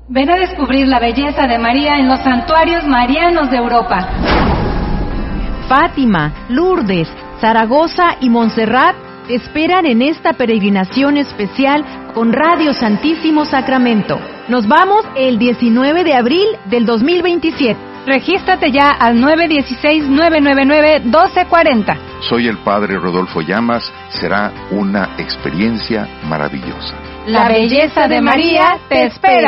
Ven a descubrir la belleza de María en los santuarios marianos de Europa. Fátima, Lourdes, Zaragoza y Montserrat te esperan en esta peregrinación especial con Radio Santísimo Sacramento. Nos vamos el 19 de abril del 2027. Regístrate ya al 916-999-1240. Soy el Padre Rodolfo Llamas. Será una experiencia maravillosa. La belleza de María te espera.